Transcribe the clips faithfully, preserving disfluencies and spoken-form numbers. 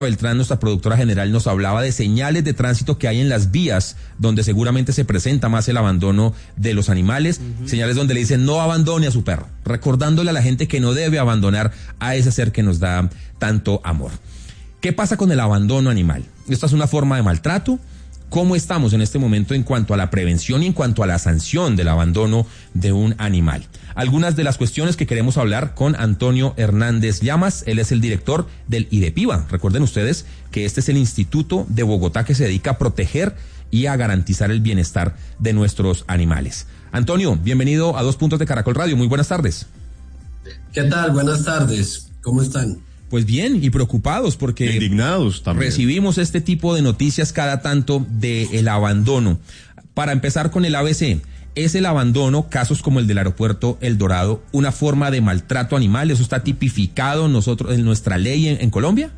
Beltrán, nuestra productora general, nos hablaba de señales de tránsito que hay en las vías donde seguramente se presenta más el abandono de los animales, uh-huh. Señales donde le dicen no abandone a su perro, recordándole a la gente que no debe abandonar a ese ser que nos da tanto amor. ¿Qué pasa con el abandono animal? ¿Esta es una forma de maltrato? ¿Cómo estamos en este momento en cuanto a la prevención y en cuanto a la sanción del abandono de un animal? Algunas de las cuestiones que queremos hablar con Antonio Hernández Llamas. Él es el director del IDEPIBA. Recuerden ustedes que este es el instituto de Bogotá que se dedica a proteger y a garantizar el bienestar de nuestros animales. Antonio, bienvenido a Dos Puntos de Caracol Radio. Muy buenas tardes. ¿Qué tal? Buenas tardes. ¿Cómo están? Pues bien, y preocupados porque indignados también. Recibimos este tipo de noticias cada tanto del abandono. Para empezar con el A B C, ¿es el abandono, casos como el del aeropuerto El Dorado, una forma de maltrato animal? ¿Eso está tipificado nosotros en nuestra ley en, en Colombia?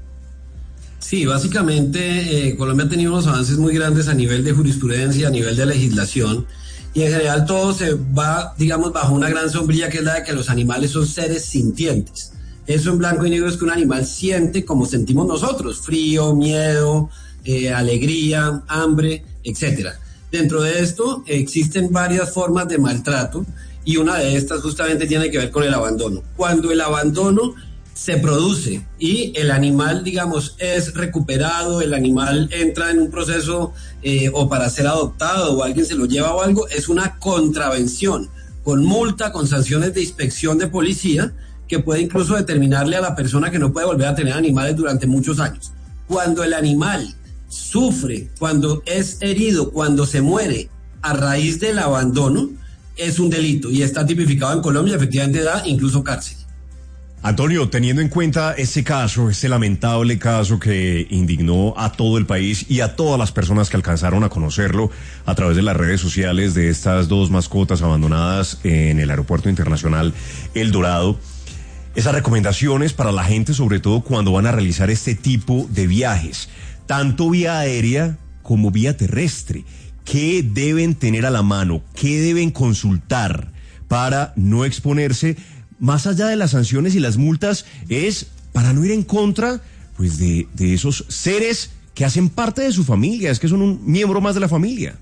Sí, básicamente eh, Colombia ha tenido unos avances muy grandes a nivel de jurisprudencia, a nivel de legislación, y en general todo se va, digamos, bajo una gran sombrilla que es la de que los animales son seres sintientes. Eso en blanco y negro es que un animal siente como sentimos nosotros, frío, miedo, eh, alegría, hambre, etcétera. Dentro de esto existen varias formas de maltrato y una de estas justamente tiene que ver con el abandono. Cuando el abandono se produce y el animal, digamos, es recuperado, el animal entra en un proceso eh, o para ser adoptado o alguien se lo lleva o algo, es una contravención con multa, con sanciones de inspección de policía, que puede incluso determinarle a la persona que no puede volver a tener animales durante muchos años. Cuando el animal sufre, cuando es herido, cuando se muere a raíz del abandono, es un delito y está tipificado en Colombia, efectivamente da incluso cárcel. Antonio, teniendo en cuenta ese caso, ese lamentable caso que indignó a todo el país y a todas las personas que alcanzaron a conocerlo a través de las redes sociales de estas dos mascotas abandonadas en el Aeropuerto Internacional El Dorado, esas recomendaciones para la gente, sobre todo cuando van a realizar este tipo de viajes, tanto vía aérea como vía terrestre. ¿Qué deben tener a la mano? ¿Qué deben consultar para no exponerse? Más allá de las sanciones y las multas, es para no ir en contra, pues, de, de esos seres que hacen parte de su familia, es que son un miembro más de la familia.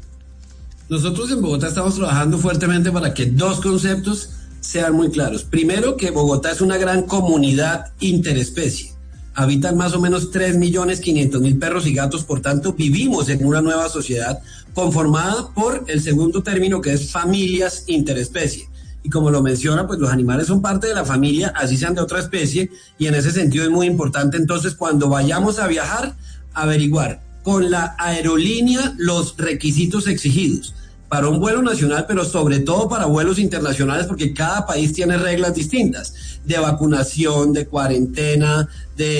Nosotros en Bogotá estamos trabajando fuertemente para que dos conceptos sean muy claros. Primero, que Bogotá es una gran comunidad interespecie. Habitan más o menos tres millones quinientos mil perros y gatos, por tanto vivimos en una nueva sociedad conformada por el segundo término, que es familias interespecie. Y como lo menciona, pues los animales son parte de la familia, así sean de otra especie, y en ese sentido es muy importante entonces cuando vayamos a viajar, averiguar con la aerolínea los requisitos exigidos para un vuelo nacional, pero sobre todo para vuelos internacionales, porque cada país tiene reglas distintas, de vacunación, de cuarentena,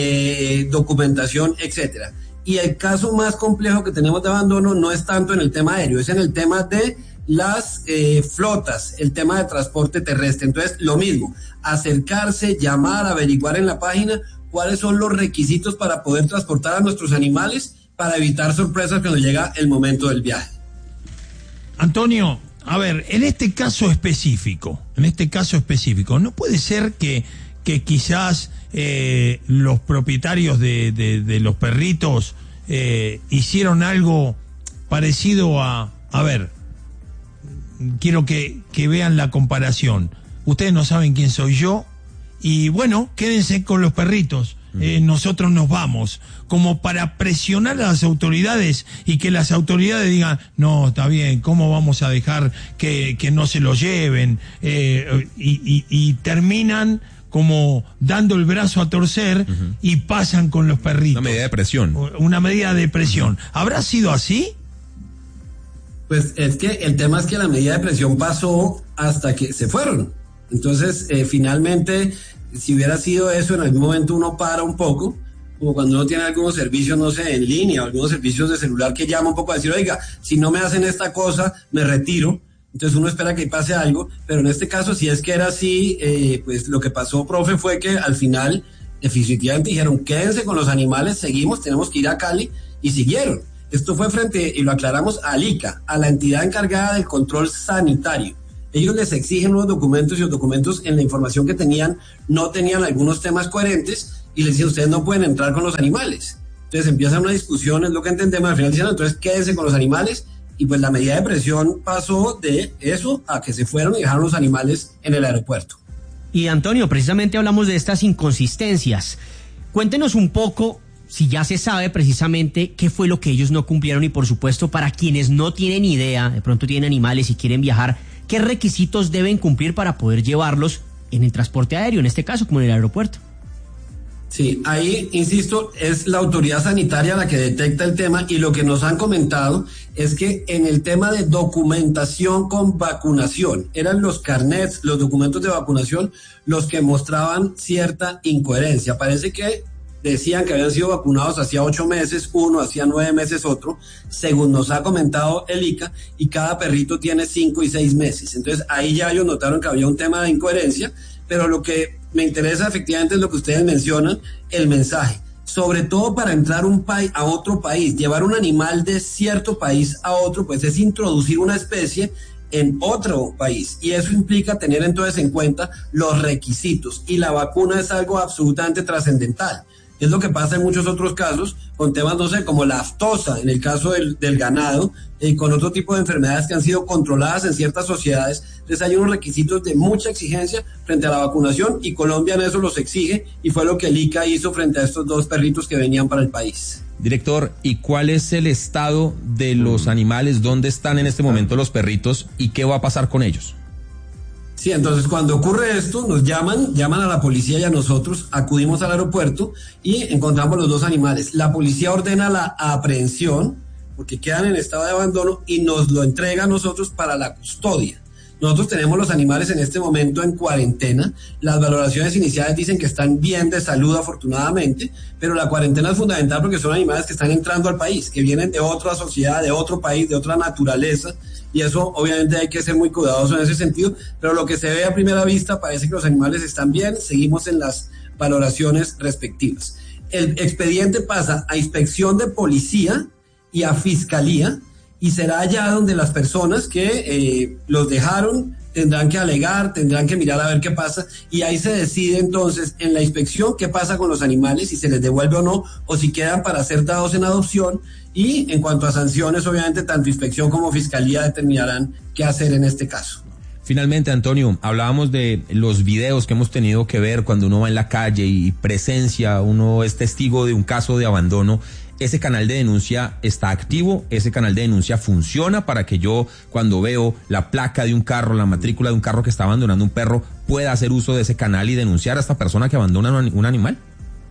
de documentación, etcétera. Y el caso más complejo que tenemos de abandono no es tanto en el tema aéreo, es en el tema de las eh, flotas, el tema de transporte terrestre. Entonces, lo mismo, acercarse, llamar, averiguar en la página cuáles son los requisitos para poder transportar a nuestros animales para evitar sorpresas cuando llega el momento del viaje. Antonio, a ver, en este caso específico, en este caso específico, ¿no puede ser que, que quizás eh, los propietarios de, de, de los perritos eh, hicieron algo parecido a, a ver, quiero que, que vean la comparación, ustedes no saben quién soy yo, y bueno, quédense con los perritos. Eh, nosotros nos vamos, como para presionar a las autoridades y que las autoridades digan, no, está bien, ¿cómo vamos a dejar que, que no se lo lleven? Eh, y, y, y terminan como dando el brazo a torcer uh-huh. y pasan con los perritos. Una medida de presión. Una medida de presión. Uh-huh. ¿Habrá sido así? Pues es que el tema es que la medida de presión pasó hasta que se fueron. Entonces, eh, finalmente, si hubiera sido eso, en algún momento uno para un poco, como cuando uno tiene algunos servicios, no sé, en línea, o algunos servicios de celular que llama un poco a decir, oiga, si no me hacen esta cosa, me retiro. Entonces uno espera que pase algo, pero en este caso, si es que era así, eh, pues lo que pasó, profe, fue que al final, definitivamente dijeron, quédense con los animales, seguimos, tenemos que ir a Cali, y siguieron. Esto fue frente, y lo aclaramos, a ALICA, a la entidad encargada del control sanitario. Ellos les exigen unos documentos y los documentos en la información que tenían no tenían algunos temas coherentes y les dicen, ustedes no pueden entrar con los animales. Entonces empieza una discusión, es lo que entendemos, al final dicen, entonces quédense con los animales, y pues la medida de presión pasó de eso a que se fueron y dejaron los animales en el aeropuerto. Y Antonio, precisamente hablamos de estas inconsistencias. Cuéntenos un poco, si ya se sabe precisamente qué fue lo que ellos no cumplieron, y por supuesto para quienes no tienen idea, de pronto tienen animales y quieren viajar, ¿qué requisitos deben cumplir para poder llevarlos en el transporte aéreo, en este caso como en el aeropuerto? Sí, ahí, insisto, es la autoridad sanitaria la que detecta el tema, y lo que nos han comentado es que en el tema de documentación con vacunación, eran los carnets, los documentos de vacunación, los que mostraban cierta incoherencia. Parece que decían que habían sido vacunados hacía ocho meses uno, hacía nueve meses otro, según nos ha comentado el I C A, y cada perrito tiene cinco y seis meses. Entonces ahí ya ellos notaron que había un tema de incoherencia, pero lo que me interesa efectivamente es lo que ustedes mencionan, el mensaje. Sobre todo para entrar un país a otro país, llevar un animal de cierto país a otro, pues es introducir una especie en otro país, y eso implica tener entonces en cuenta los requisitos, y la vacuna es algo absolutamente trascendental. Es lo que pasa en muchos otros casos con temas, no sé, como la aftosa, en el caso del, del ganado, y con otro tipo de enfermedades que han sido controladas en ciertas sociedades. Entonces hay unos requisitos de mucha exigencia frente a la vacunación, y Colombia en eso los exige, y fue lo que el I C A hizo frente a estos dos perritos que venían para el país. Director, ¿y cuál es el estado de los animales? ¿Dónde están en este momento los perritos y qué va a pasar con ellos? Sí, entonces cuando ocurre esto, nos llaman, llaman a la policía y a nosotros, acudimos al aeropuerto y encontramos los dos animales. La policía ordena la aprehensión, porque quedan en estado de abandono, y nos lo entrega a nosotros para la custodia. Nosotros tenemos los animales en este momento en cuarentena. Las valoraciones iniciales dicen que están bien de salud, afortunadamente, pero la cuarentena es fundamental porque son animales que están entrando al país, que vienen de otra sociedad, de otro país, de otra naturaleza, y eso obviamente hay que ser muy cuidadoso en ese sentido, pero lo que se ve a primera vista parece que los animales están bien. Seguimos en las valoraciones respectivas. El expediente pasa a inspección de policía y a fiscalía, y será allá donde las personas que eh, los dejaron tendrán que alegar, tendrán que mirar a ver qué pasa, y ahí se decide entonces en la inspección qué pasa con los animales, si se les devuelve o no, o si quedan para ser dados en adopción. Y en cuanto a sanciones, obviamente tanto inspección como fiscalía determinarán qué hacer en este caso. Finalmente, Antonio, hablábamos de los videos que hemos tenido que ver cuando uno va en la calle y presencia, uno es testigo de un caso de abandono. ¿Ese canal de denuncia está activo? ¿Ese canal de denuncia funciona para que yo, cuando veo la placa de un carro, la matrícula de un carro que está abandonando un perro, pueda hacer uso de ese canal y denunciar a esta persona que abandona un animal?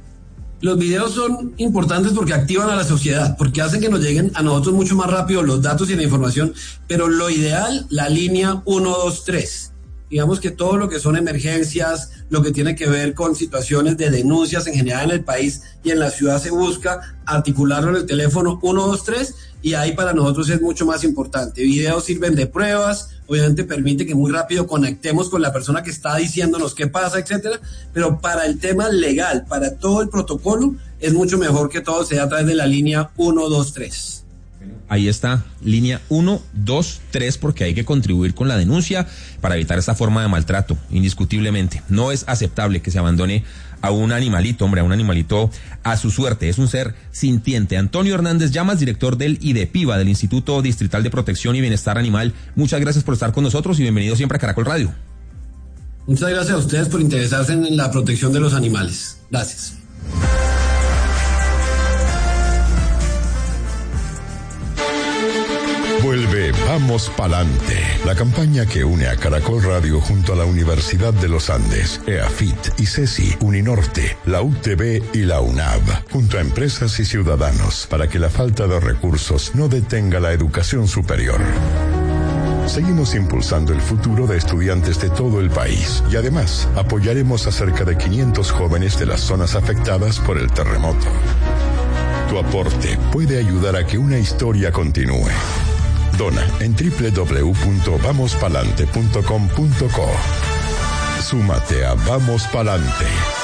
Los videos son importantes porque activan a la sociedad, porque hacen que nos lleguen a nosotros mucho más rápido los datos y la información, pero lo ideal, la línea uno dos tres. Digamos que todo lo que son emergencias, lo que tiene que ver con situaciones de denuncias en general en el país y en la ciudad, se busca articularlo en el teléfono uno dos tres, y ahí para nosotros es mucho más importante. Videos sirven de pruebas, obviamente permite que muy rápido conectemos con la persona que está diciéndonos qué pasa, etcétera, pero para el tema legal, para todo el protocolo, es mucho mejor que todo sea a través de la línea uno dos tres. Ahí está, línea uno dos tres, porque hay que contribuir con la denuncia para evitar esta forma de maltrato, indiscutiblemente. No es aceptable que se abandone a un animalito, hombre, a un animalito a su suerte. Es un ser sintiente. Antonio Hernández Llamas, director del IDEPIBA, del Instituto Distrital de Protección y Bienestar Animal. Muchas gracias por estar con nosotros y bienvenido siempre a Caracol Radio. Muchas gracias a ustedes por interesarse en la protección de los animales. Gracias. Vuelve Vamos Pa'lante, la campaña que une a Caracol Radio junto a la Universidad de los Andes, EAFIT, ICESI, Uninorte, la U T B y la UNAV, junto a empresas y ciudadanos, para que la falta de recursos no detenga la educación superior. Seguimos impulsando el futuro de estudiantes de todo el país y además apoyaremos a cerca de quinientos jóvenes de las zonas afectadas por el terremoto. Tu aporte puede ayudar a que una historia continúe. Dona en doble u doble u doble u punto vamos palante punto com punto co. Súmate a Vamos Palante.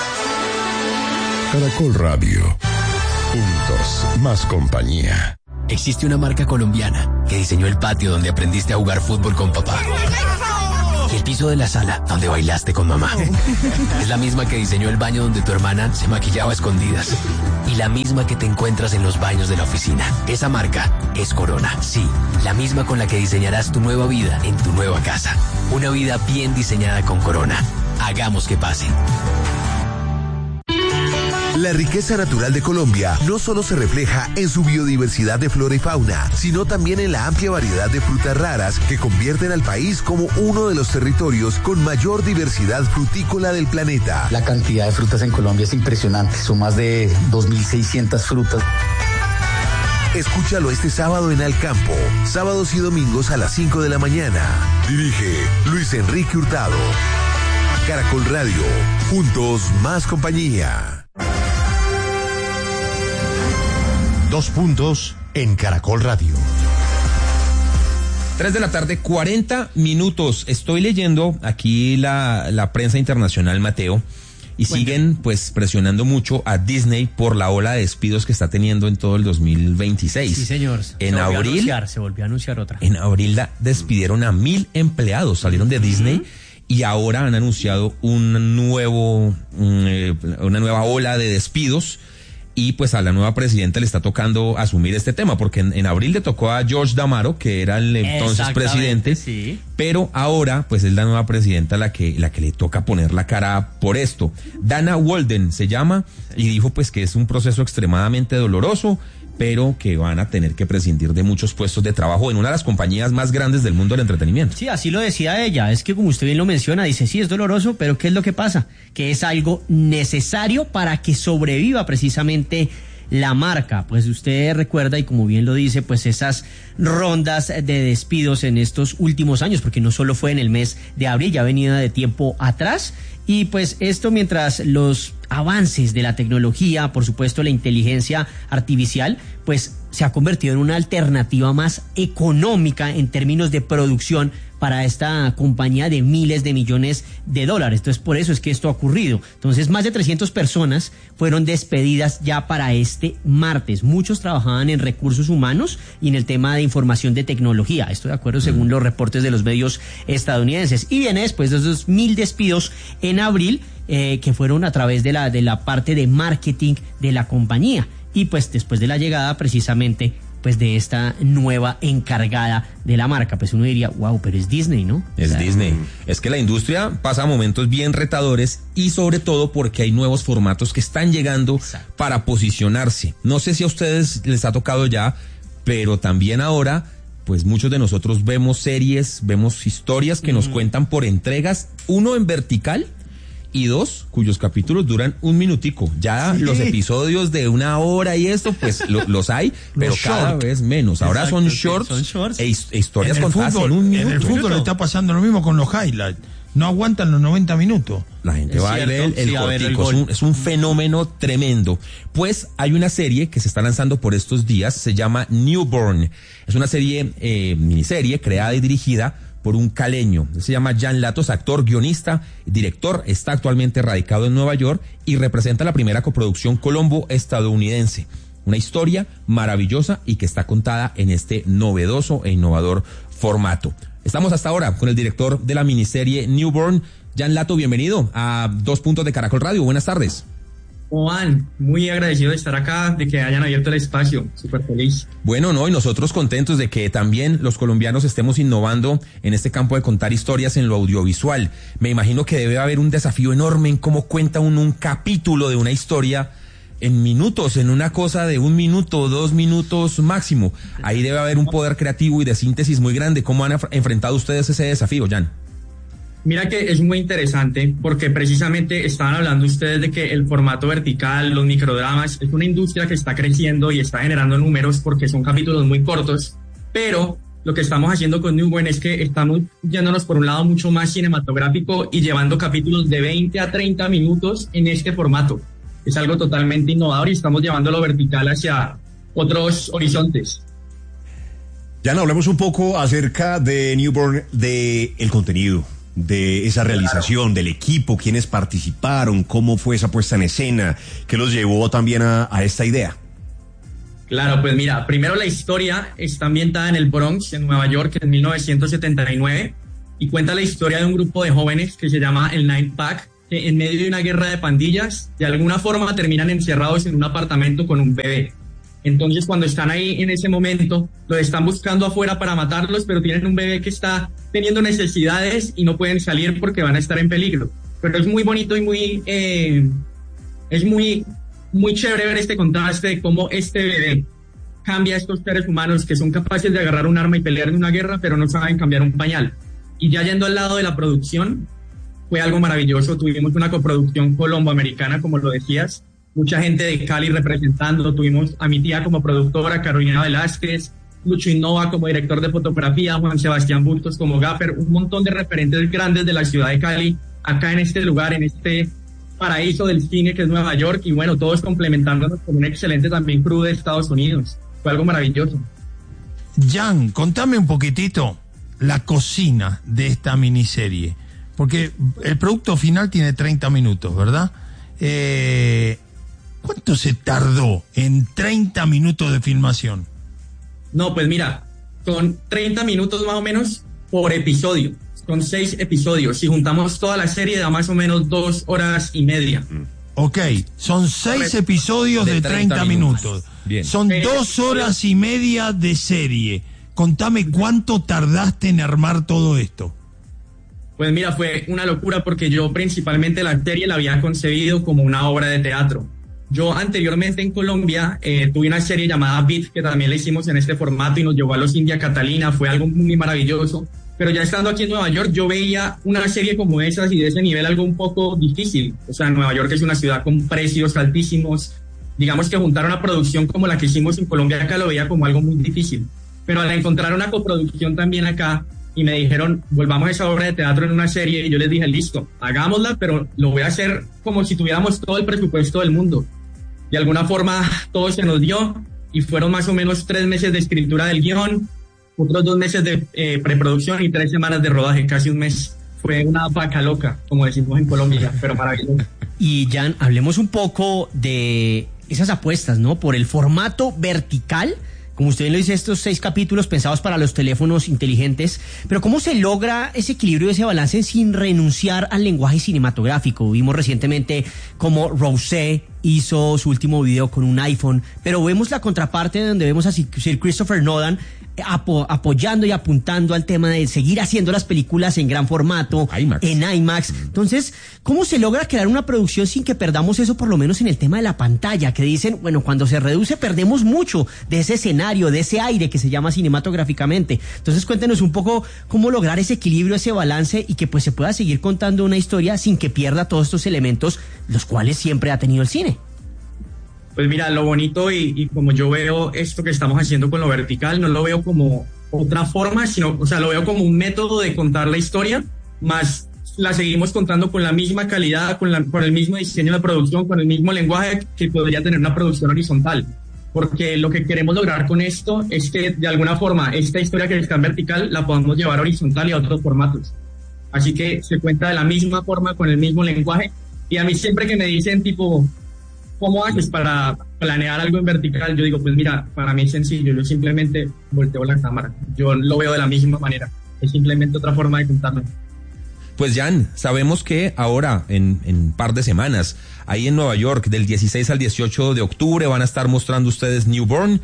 Caracol Radio. Juntos, más compañía. Existe una marca colombiana que diseñó el patio donde aprendiste a jugar fútbol con papá. Y el piso de la sala, donde bailaste con mamá. Es la misma que diseñó el baño donde tu hermana se maquillaba a escondidas. Y la misma que te encuentras en los baños de la oficina. Esa marca es Corona. Sí, la misma con la que diseñarás tu nueva vida en tu nueva casa. Una vida bien diseñada con Corona. Hagamos que pase. La riqueza natural de Colombia no solo se refleja en su biodiversidad de flora y fauna, sino también en la amplia variedad de frutas raras que convierten al país como uno de los territorios con mayor diversidad frutícola del planeta. La cantidad de frutas en Colombia es impresionante, son más de dos mil seiscientas frutas. Escúchalo este sábado en Al Campo, sábados y domingos a las cinco de la mañana. Dirige Luis Enrique Hurtado. Caracol Radio, juntos más compañía. Dos puntos en Caracol Radio. Tres de la tarde, cuarenta minutos. Estoy leyendo aquí la, la prensa internacional, Mateo, y bueno, siguen pues presionando mucho a Disney por la ola de despidos que está teniendo en todo el dos mil veintiséis. Sí, señor. En se abril, volvió a anunciar, se volvió a anunciar otra. En abril la despidieron a mil empleados, salieron de Disney. Uh-huh. Y ahora han anunciado un nuevo, una nueva ola de despidos. Y pues a la nueva presidenta le está tocando asumir este tema, porque en, en abril le tocó a George Damaro, que era el entonces presidente, sí. Pero ahora pues es la nueva presidenta la que, la que le toca poner la cara por esto. Dana Walden se llama, y dijo pues que es un proceso extremadamente doloroso, pero que van a tener que prescindir de muchos puestos de trabajo en una de las compañías más grandes del mundo del entretenimiento. Sí, así lo decía ella, es que como usted bien lo menciona, dice, sí, es doloroso, pero ¿qué es lo que pasa? Que es algo necesario para que sobreviva precisamente la marca. Pues usted recuerda, y como bien lo dice, pues esas rondas de despidos en estos últimos años, porque no solo fue en el mes de abril, ya venía de tiempo atrás. Y pues esto mientras los avances de la tecnología, por supuesto la inteligencia artificial, pues se ha convertido en una alternativa más económica en términos de producción para esta compañía de miles de millones de dólares. Entonces por eso es que esto ha ocurrido. Entonces más de trescientas personas fueron despedidas ya para este martes. Muchos trabajaban en recursos humanos y en el tema de información de tecnología. Esto de acuerdo según los reportes de los medios estadounidenses. Y viene después de esos mil despidos en abril, eh, que fueron a través de la, de la parte de marketing de la compañía. Y pues después de la llegada precisamente pues de esta nueva encargada de la marca, pues uno diría, wow, pero es Disney, ¿no? Es o sea, Disney. Es que la industria pasa momentos bien retadores y sobre todo porque hay nuevos formatos que están llegando Exacto. para posicionarse. No sé si a ustedes les ha tocado ya, pero también ahora, pues muchos de nosotros vemos series, vemos historias que mm. nos cuentan por entregas, uno en vertical y dos, cuyos capítulos duran un minutico. Ya sí. los episodios de una hora y esto, pues lo, los hay, pero los cada short. vez menos. Ahora Exacto, son shorts, sí, son shorts. E, e historias contadas en un minuto. En el fútbol le está pasando lo mismo con los highlights. No aguantan los noventa minutos. La gente es va cierto, a ver el, sí, el a ver el cortico. Es un, es un fenómeno tremendo. Pues hay una serie que se está lanzando por estos días, se llama Newborn. Es una serie, eh, miniserie, creada y dirigida por un caleño. Se llama Jan Latos, actor, guionista, director, está actualmente radicado en Nueva York y representa la primera coproducción colombo-estadounidense. Una historia maravillosa y que está contada en este novedoso e innovador formato. Estamos hasta ahora con el director de la miniserie Newborn, Jan Lato. Bienvenido a Dos Puntos de Caracol Radio. Buenas tardes. Juan, muy agradecido de estar acá, de que hayan abierto el espacio, súper feliz. Bueno, no, y nosotros contentos de que también los colombianos estemos innovando en este campo de contar historias en lo audiovisual. Me imagino que debe haber un desafío enorme en cómo cuenta uno un capítulo de una historia en minutos, en una cosa de un minuto, dos minutos máximo. Ahí debe haber un poder creativo y de síntesis muy grande. ¿Cómo han enfrentado ustedes ese desafío, Jan? Mira que es muy interesante porque precisamente estaban hablando ustedes de que el formato vertical, los microdramas, es una industria que está creciendo y está generando números porque son capítulos muy cortos, pero lo que estamos haciendo con Newborn es que estamos yéndonos por un lado mucho más cinematográfico y llevando capítulos de veinte a treinta minutos en este formato. Es algo totalmente innovador y estamos llevándolo vertical hacia otros horizontes. Ya hablemos un poco acerca de Newborn, de el contenido, de esa realización, claro, del equipo, quiénes participaron, cómo fue esa puesta en escena, qué los llevó también a, a esta idea. Claro, pues mira, primero la historia está ambientada en el Bronx, en Nueva York, en mil novecientos setenta y nueve. y cuenta la historia de un grupo de jóvenes que se llama el Nine Pack, que en medio de una guerra de pandillas, de alguna forma terminan encerrados en un apartamento con un bebé. Entonces, cuando están ahí en ese momento, los están buscando afuera para matarlos, pero tienen un bebé que está teniendo necesidades y no pueden salir porque van a estar en peligro. Pero es muy bonito y muy, eh, es muy, muy chévere ver este contraste de cómo este bebé cambia a estos seres humanos que son capaces de agarrar un arma y pelear en una guerra, pero no saben cambiar un pañal. Y ya yendo al lado de la producción, fue algo maravilloso. Tuvimos una coproducción colombo-americana, como lo decías, mucha gente de Cali representando. Tuvimos a mi tía como productora, Carolina Velázquez, Lucho Innova como director de fotografía, Juan Sebastián Bustos como gaffer, un montón de referentes grandes de la ciudad de Cali, acá en este lugar, en este paraíso del cine que es Nueva York, y bueno, todos complementándonos con un excelente también crew de Estados Unidos. Fue algo maravilloso. Jan, contame un poquitito la cocina de esta miniserie, porque el producto final tiene treinta minutos, ¿verdad? Eh, ¿Cuánto se tardó en treinta minutos de filmación? No, pues mira, son treinta minutos más o menos por episodio. Son seis episodios. Si juntamos toda la serie, da más o menos dos horas y media. Ok, son seis episodios de, de treinta, treinta minutos. minutos. Bien. Son eh, dos horas y media de serie. Contame cuánto tardaste en armar todo esto. Pues mira, fue una locura porque yo principalmente la serie la había concebido como una obra de teatro. Yo anteriormente en Colombia eh, tuve una serie llamada Beat, que también la hicimos en este formato y nos llevó a los India Catalina, fue algo muy maravilloso. Pero ya estando aquí en Nueva York, yo veía una serie como esas y de ese nivel algo un poco difícil. O sea, Nueva York es una ciudad con precios altísimos. Digamos que juntar una producción como la que hicimos en Colombia acá lo veía como algo muy difícil. Pero al encontrar una coproducción también acá y me dijeron, volvamos a esa obra de teatro en una serie, y yo les dije, listo, hagámosla, pero lo voy a hacer como si tuviéramos todo el presupuesto del mundo. De alguna forma todo se nos dio y fueron más o menos tres meses de escritura del guión, otros dos meses de eh, preproducción y tres semanas de rodaje, casi un mes. Fue una vaca loca, como decimos en Colombia, pero maravilloso. Y Jan, hablemos un poco de esas apuestas, ¿no? Por el formato vertical. Como usted lo dice, estos seis capítulos pensados para los teléfonos inteligentes, pero ¿cómo se logra ese equilibrio, ese balance sin renunciar al lenguaje cinematográfico? Vimos recientemente cómo Rosé hizo su último video con un iPhone, pero vemos la contraparte donde vemos a Sir Christopher Nolan apo- apoyando y apuntando al tema de seguir haciendo las películas en gran formato, IMAX. en IMAX. Entonces, ¿cómo se logra crear una producción sin que perdamos eso, por lo menos en el tema de la pantalla? Que dicen, bueno, cuando se reduce perdemos mucho de ese escenario, de ese aire que se llama cinematográficamente. Entonces, cuéntenos un poco cómo lograr ese equilibrio, ese balance, y que pues se pueda seguir contando una historia sin que pierda todos estos elementos, los cuales siempre ha tenido el cine. Pues mira, lo bonito y, y como yo veo esto que estamos haciendo con lo vertical, no lo veo como otra forma, sino, o sea, lo veo como un método de contar la historia, más la seguimos contando con la misma calidad, con, la, con el mismo diseño de producción, con el mismo lenguaje que podría tener una producción horizontal. Porque lo que queremos lograr con esto es que, de alguna forma, esta historia que está en vertical la podamos llevar horizontal y a otros formatos. Así que se cuenta de la misma forma, con el mismo lenguaje. Y a mí siempre que me dicen, tipo, ¿cómo haces para planear algo en vertical? Yo digo, pues mira, para mí es sencillo, yo simplemente volteo la cámara. Yo lo veo de la misma manera. Es simplemente otra forma de contarlo. Pues Jan, sabemos que ahora, en un par de semanas, ahí en Nueva York, del dieciséis al dieciocho de octubre, van a estar mostrando ustedes Newborn.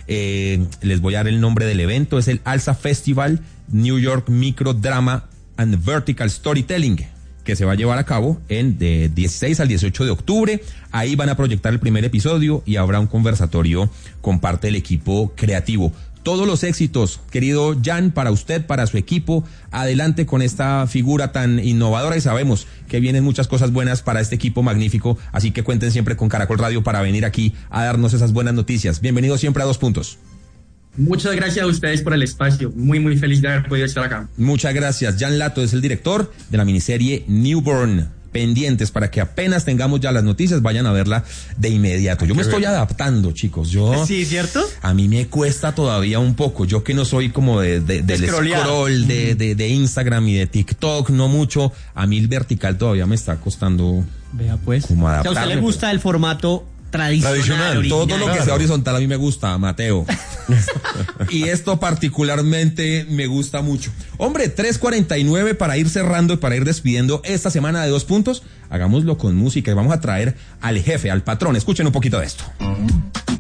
Eh, les voy a dar el nombre del evento, es el ALSA Festival New York Micro Drama and Vertical Storytelling, que se va a llevar a cabo en de dieciséis al dieciocho de octubre. Ahí van a proyectar el primer episodio y habrá un conversatorio con parte del equipo creativo. Todos los éxitos, querido Jan, para usted, para su equipo. Adelante con esta figura tan innovadora y sabemos que vienen muchas cosas buenas para este equipo magnífico. Así que cuenten siempre con Caracol Radio para venir aquí a darnos esas buenas noticias. Bienvenidos siempre a Dos Puntos. Muchas gracias a ustedes por el espacio. Muy, muy feliz de haber podido estar acá. Muchas gracias. Jan Lato es el director de la miniserie Newborn. Pendientes para que apenas tengamos ya las noticias vayan a verla de inmediato. Yo me estoy adaptando, chicos. Yo sí, ¿cierto? A mí me cuesta todavía un poco. Yo que no soy como de, de del scroll de, de, de Instagram y de TikTok, no mucho. A mí el vertical todavía me está costando. Vea pues. Como adaptarme. ¿A usted le gusta el formato tradicional. Tradicional, original. Todo lo que sea horizontal a mí me gusta, Mateo. Y esto particularmente me gusta mucho. Hombre, tres cuarenta y nueve para ir cerrando y para ir despidiendo esta semana de Dos Puntos. Hagámoslo con música y vamos a traer al jefe, al patrón. Escuchen un poquito de esto.